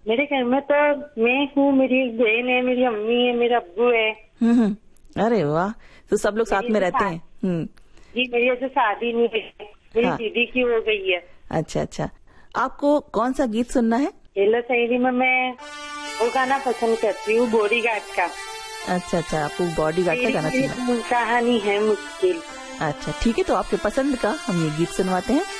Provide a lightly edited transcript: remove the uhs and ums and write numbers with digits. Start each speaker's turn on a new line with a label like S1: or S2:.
S1: मेरे घर में तो मैं हूँ, मेरी एक बहन है, मेरी अम्मी है, मेरा अब्बू है।
S2: अरे वाह, तो सब लोग साथ में रहते हैं।
S1: जी, मेरी अभी शादी नहीं हुई है, मेरी दीदी की हो गई है।
S2: अच्छा अच्छा, आपको कौन सा गीत सुनना है?
S1: हेलो शायरी में मैं वो गाना पसंद करती हूँ, बॉडीगार्ड का।
S2: अच्छा अच्छा, आपको बॉडीगार्ड का गाना सुनना है।
S1: कहानी है मुश्किल।
S2: अच्छा ठीक है, तो आपके पसंद का हम ये गीत सुनवाते हैं।